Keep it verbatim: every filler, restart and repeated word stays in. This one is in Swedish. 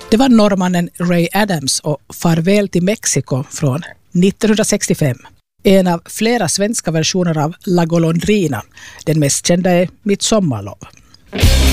Det var norrmannen Ray Adams och Farväl till Mexiko från nittonhundrasextiofem. En av flera svenska versioner av La Golondrina. Den mest kända är Mitt sommarlov.